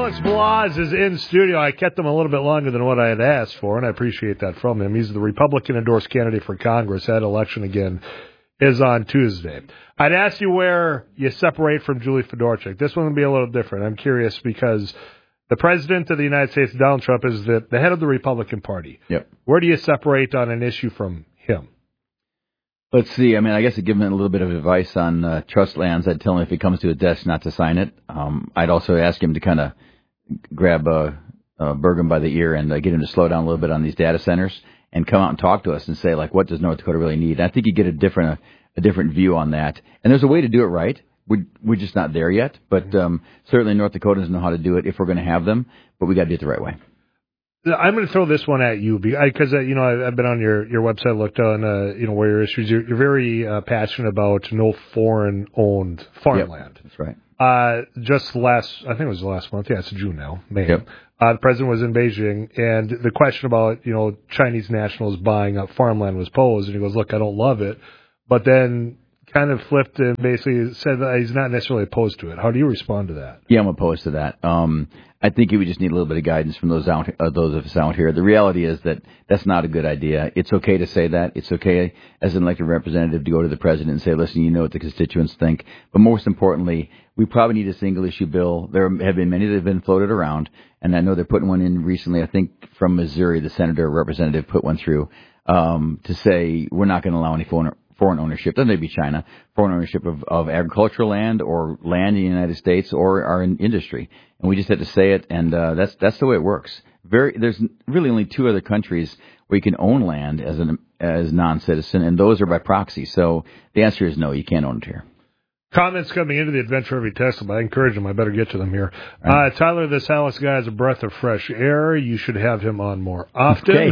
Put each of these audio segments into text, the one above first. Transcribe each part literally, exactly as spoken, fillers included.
Alex Balazs is in studio. I kept him a little bit longer than what I had asked for, and I appreciate that from him. He's the Republican-endorsed candidate for Congress. That election, again, is on Tuesday. I'd ask you where you separate from Julie Fedorchak. This one will be a little different. I'm curious because the president of the United States, Donald Trump, is the, the head of the Republican Party. Yep. Where do you separate on an issue from him? Let's see. I mean, I guess I'd give him a little bit of advice on uh, trust lands. I'd tell him if he comes to his desk not to sign it. Um, I'd also ask him to kind of grab uh, uh, Bergen by the ear and uh, get him to slow down a little bit on these data centers and come out and talk to us and say, like, what does North Dakota really need? And I think you get a different a, a different view on that. And there's a way to do it right. We, we're just not there yet. But um, certainly North Dakotans know how to do it if we're going to have them. But we got to do it the right way. I'm going to throw this one at you because, uh, you know, I've been on your, your website, looked on, uh, you know, where your issues. You're, you're very uh, passionate about no foreign-owned farmland. Yep, that's right. Uh, just last, I think it was last month. Yeah, it's June now, May. Yep. Uh, the president was in Beijing, and the question about, you know, Chinese nationals buying up farmland was posed, and he goes, look, I don't love it, but then kind of flipped and basically said that he's not necessarily opposed to it. How do you respond to that? Yeah, I'm opposed to that. Um, I think we just need a little bit of guidance from those out, uh, those of us out here. The reality is that that's not a good idea. It's okay to say that. It's okay as an elected representative to go to the president and say, listen, you know what the constituents think. But most importantly, we probably need a single-issue bill. There have been many that have been floated around, and I know they're putting one in recently. I think from Missouri, the senator or representative put one through um, to say we're not going to allow any foreign foreign ownership, doesn't have to be China, foreign ownership of, of agricultural land or land in the United States or our industry. And we just had to say it, and uh, that's that's the way it works. Very, there's really only two other countries where you can own land as an as non-citizen, and those are by proxy. So the answer is no, you can't own it here. Comments coming into the Adventure Every Tesla, but I encourage them. I better get to them here. Uh, Tyler, this Alex guy is a breath of fresh air. You should have him on more often. Okay.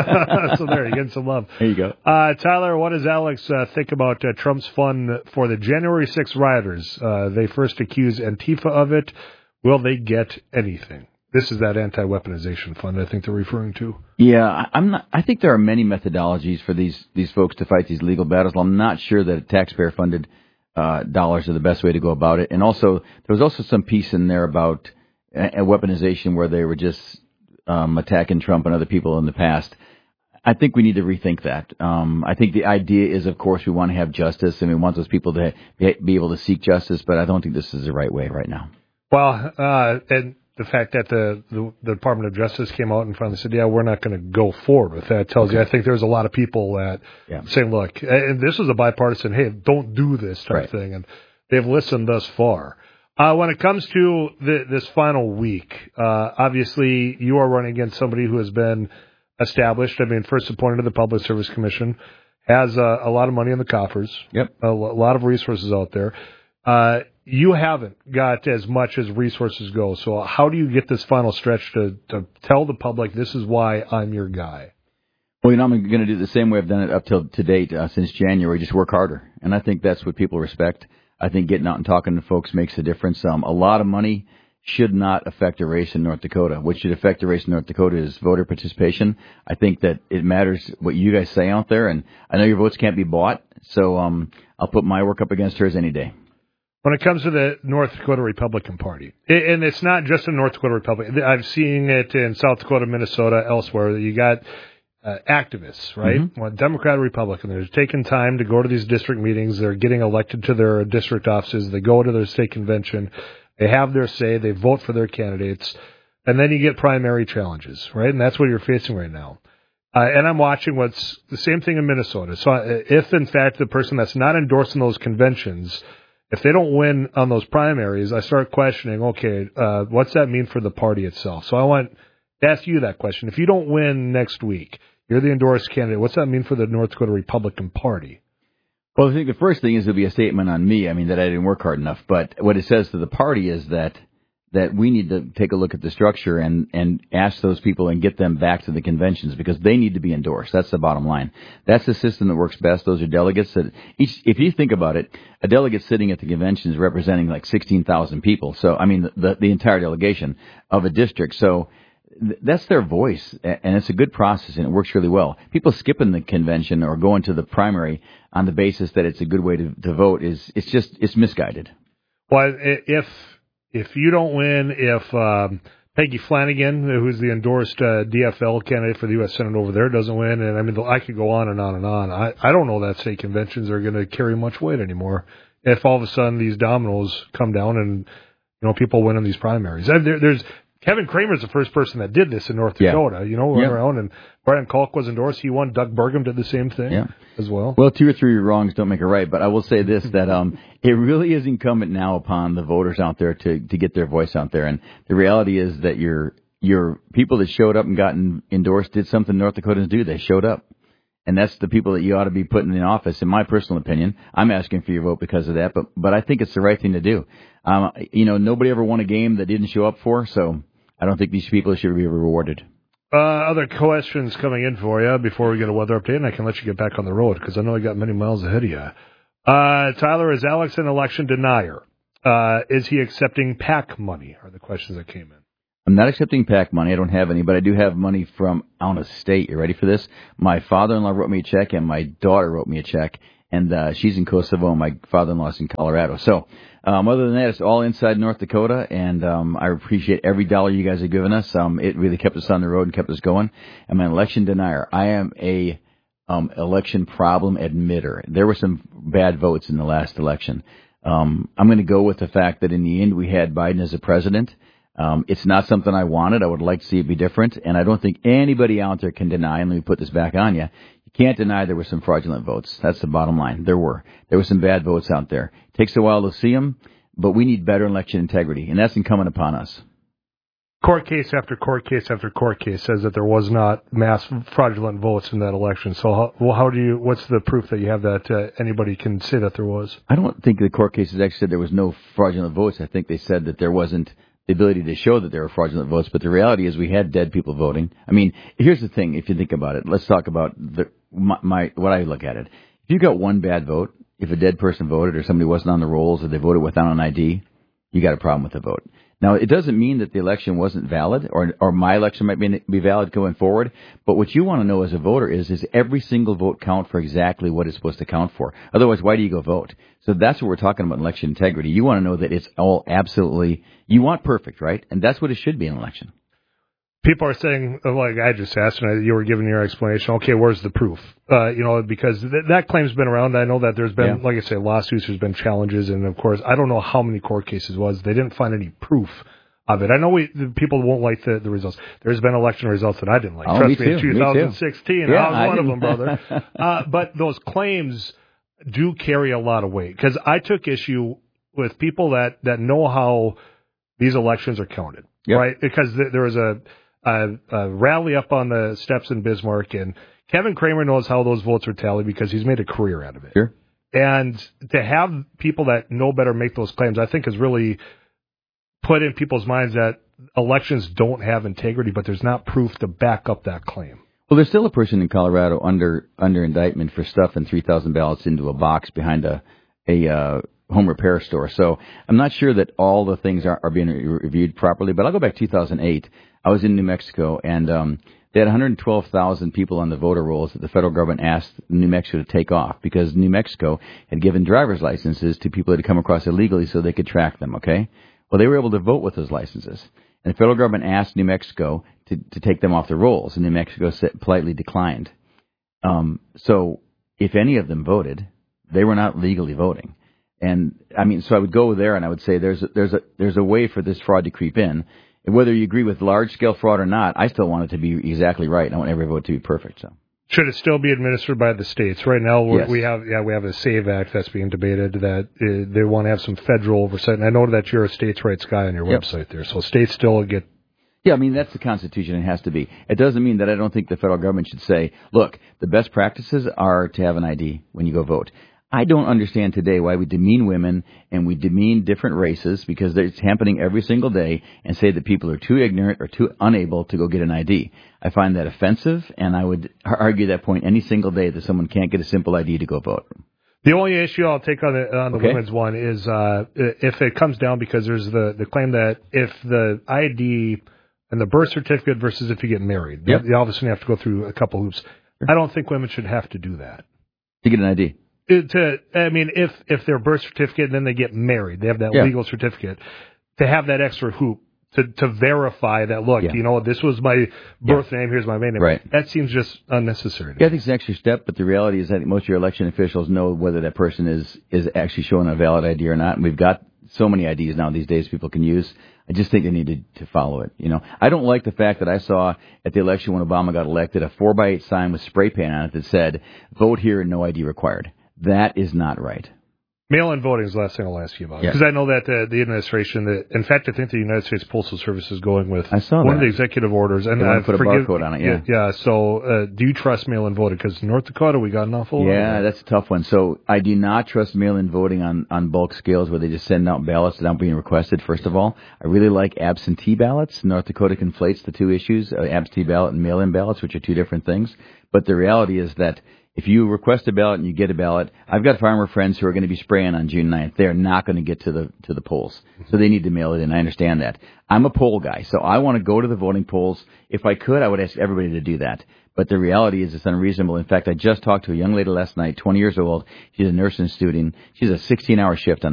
So there, you get some love. There you go. Uh, Tyler, what does Alex uh, think about uh, Trump's fund for the January sixth rioters? Uh, they first accused Antifa of it. Will they get anything? This is that anti-weaponization fund I think they're referring to. Yeah, I'm not. I think there are many methodologies for these these folks to fight these legal battles. I'm not sure that taxpayer-funded Uh, dollars are the best way to go about it. And also, there was also some piece in there about a, a weaponization where they were just um, attacking Trump and other people in the past. I think we need to rethink that. Um, I think the idea is, of course, we want to have justice and we want those people to be able to seek justice, but I don't think this is the right way right now. Well, uh, and the fact that the, the, the Department of Justice came out and finally said, yeah, we're not going to go forward with that tells okay. you, I think there's a lot of people that yeah. saying, look, and this was a bipartisan, hey, don't do this type right. thing. And they've listened thus far. Uh, when it comes to the, this final week, uh, obviously you are running against somebody who has been established. I mean, first appointed to the Public Service Commission, has uh, a lot of money in the coffers, yep. a, a lot of resources out there. Uh, You haven't got as much as resources go. So how do you get this final stretch to, to tell the public this is why I'm your guy? Well, you know, I'm going to do it the same way I've done it up till to date uh, since January. Just work harder. And I think that's what people respect. I think getting out and talking to folks makes a difference. Um, a lot of money should not affect a race in North Dakota. What should affect a race in North Dakota is voter participation. I think that it matters what you guys say out there. And I know your votes can't be bought. So um, I'll put my work up against hers any day. When it comes to the North Dakota Republican Party, and it's not just a North Dakota Republican, I've seen it in South Dakota, Minnesota, elsewhere. You got uh, activists, right? Mm-hmm. Well, Democrat, Republican. They're taking time to go to these district meetings. They're getting elected to their district offices. They go to their state convention. They have their say. They vote for their candidates. And then you get primary challenges, right? And that's what you're facing right now. Uh, and I'm watching what's the same thing in Minnesota. So if, in fact, the person that's not endorsing those conventions, if they don't win on those primaries, I start questioning, okay, uh, what's that mean for the party itself? So I want to ask you that question. If you don't win next week, you're the endorsed candidate, what's that mean for the North Dakota Republican Party? Well, I think the first thing is it'll be a statement on me. I mean, that I didn't work hard enough. But what it says to the party is that that we need to take a look at the structure and, and ask those people and get them back to the conventions because they need to be endorsed. That's the bottom line. That's the system that works best. Those are delegates that each, if you think about it, a delegate sitting at the convention is representing like sixteen thousand people. So, I mean, the, the entire delegation of a district. So th- that's their voice, and it's a good process, and it works really well. People skipping the convention or going to the primary on the basis that it's a good way to, to vote is, it's just, it's misguided. Well, if if you don't win, if um, Peggy Flanagan, who's the endorsed uh, D F L candidate for the U S Senate over there, doesn't win, and I mean, I could go on and on and on. I, I don't know that state conventions are going to carry much weight anymore. If all of a sudden these dominoes come down and, you know, people win in these primaries. There, there's Kevin Kramer's the first person that did this in North Dakota. Yeah. You know, went yeah. around, and Brian Kalk was endorsed. He won. Doug Burgum did the same thing yeah. as well. Well, two or three wrongs don't make a right, but I will say this, that um, it really is incumbent now upon the voters out there to, to get their voice out there. And the reality is that your your people that showed up and got endorsed did something North Dakotans do. They showed up. And that's the people that you ought to be putting in office, in my personal opinion. I'm asking for your vote because of that, but but I think it's the right thing to do. Um, you know, nobody ever won a game that didn't show up for, so I don't think these people should be rewarded. Uh, other questions coming in for you before we get a weather update, and I can let you get back on the road because I know I got many miles ahead of you. Uh, Tyler, is Alex an election denier? Uh, is he accepting PAC money? Are the questions that came in. I'm not accepting PAC money. I don't have any, but I do have money from out of state. You ready for this? My father-in-law wrote me a check, and my daughter wrote me a check, and uh, she's in Kosovo, and my father-in-law's in Colorado. So um, other than that, it's all inside North Dakota, and um, I appreciate every dollar you guys have given us. Um, it really kept us on the road and kept us going. I'm an election denier. I am a um, election problem admitter. There were some bad votes in the last election. Um, I'm going to go with the fact that in the end we had Biden as a president. Um, it's not something I wanted. I would like to see it be different, and I don't think anybody out there can deny, and let me put this back on you, you can't deny there were some fraudulent votes. That's the bottom line. There were. There were some bad votes out there. It takes a while to see them, but we need better election integrity, and that's incumbent upon us. Court case after court case after court case says that there was not mass fraudulent votes in that election. So how, well, how do you, what's the proof that you have that uh, anybody can say that there was? I don't think the court cases actually said there was no fraudulent votes. I think they said that there wasn't the ability to show that there were fraudulent votes, but the reality is we had dead people voting. I mean, here's the thing, if you think about it. Let's talk about the, my, my what I look at it. If you got one bad vote, if a dead person voted or somebody wasn't on the rolls or they voted without an I D, you got a problem with the vote. Now, it doesn't mean that the election wasn't valid or or my election might be, be valid going forward, but what you want to know as a voter is, is every single vote count for exactly what it's supposed to count for? Otherwise, why do you go vote? So that's what we're talking about, election integrity. You want to know that it's all absolutely, you want perfect, right? And that's what it should be in an election. People are saying, like I just asked, and you were giving your explanation, okay, where's the proof? Uh, you know, because th- that claim's been around. I know that there's been, yeah. like I say, lawsuits, there's been challenges, and of course, I don't know how many court cases it was. They didn't find any proof of it. I know we people won't like the, the results. There's been election results that I didn't like. Oh, Trust me, me, in twenty sixteen, yeah, I was I one didn't. of them, brother. uh, but those claims do carry a lot of weight, because I took issue with people that, that know how these elections are counted, yep. right? Because th- there was a A, a rally up on the steps in Bismarck, and Kevin Kramer knows how those votes are tallied because he's made a career out of it. Sure. And to have people that know better make those claims, I think, has really put in people's minds that elections don't have integrity, but there's not proof to back up that claim. Well, there's still a person in Colorado under under indictment for stuffing three thousand ballots into a box behind a a uh, home repair store. So I'm not sure that all the things are, are being reviewed properly, but I'll go back to two thousand eight. I was in New Mexico, and um, they had one hundred twelve thousand people on the voter rolls that the federal government asked New Mexico to take off because New Mexico had given driver's licenses to people that had come across illegally so they could track them, okay? Well, they were able to vote with those licenses. And the federal government asked New Mexico to, to take them off the rolls, and New Mexico politely declined. Um, so if any of them voted, they were not legally voting. And, I mean, so I would go there and I would say there's a, there's a, there's a way for this fraud to creep in. And whether you agree with large-scale fraud or not, I still want it to be exactly right. I want every vote to be perfect. So, should it still be administered by the states? Right now, we're, yes. we have yeah we have a SAVE Act that's being debated that uh, they want to have some federal oversight. And I know that you're a states' rights guy on your yep. website there, so states still get. Yeah, I mean, that's the Constitution. It has to be. It doesn't mean that I don't think the federal government should say, look, the best practices are to have an I D when you go vote. I don't understand today why we demean women and we demean different races, because it's happening every single day, and say that people are too ignorant or too unable to go get an I D. I find that offensive, and I would argue that point any single day that someone can't get a simple I D to go vote. The only issue I'll take on the, on the okay. women's one is uh, if it comes down, because there's the, the claim that if the I D and the birth certificate versus if you get married, yep. you all of a sudden have to go through a couple hoops. Sure. I don't think women should have to do that. To get an I D. To, I mean, if, if their birth certificate and then they get married, they have that yeah. legal certificate. to have that extra hoop to, to verify that, look, Yeah. you know, this was my birth yeah. name, here's my maiden name. Right. That seems just unnecessary. Yeah, I think it's an extra step, but the reality is that most of your election officials know whether that person is, is actually showing a valid I D or not. And we've got so many I Ds now these days people can use. I just think they need to, to follow it. You know, I don't like the fact that I saw at the election when Obama got elected a four by eight sign with spray paint on it that said, vote here and no I D required. That is not right. Mail-in voting is the last thing I'll ask you about. Yeah. Because I know that uh, the administration, that, in fact, I think the United States Postal Service is going with I saw one that. of the executive orders. And they want uh, to put a forgive, barcode on it, yeah. Yeah, yeah so uh, do you trust mail-in voting? Because in North Dakota, we got an awful lot. Yeah, that's a tough one. So I do not trust mail-in voting on, on bulk scales where they just send out ballots without being requested, first of all. I really like absentee ballots. North Dakota conflates the two issues, uh, absentee ballot and mail-in ballots, which are two different things. But the reality is that if you request a ballot and you get a ballot, I've got farmer friends who are going to be spraying on June ninth. They're not going to get to the to the polls, so they need to mail it in. I understand that. I'm a poll guy, so I want to go to the voting polls. If I could, I would ask everybody to do that. But the reality is it's unreasonable. In fact, I just talked to a young lady last night, twenty years old. She's a nursing student. She's a sixteen-hour shift on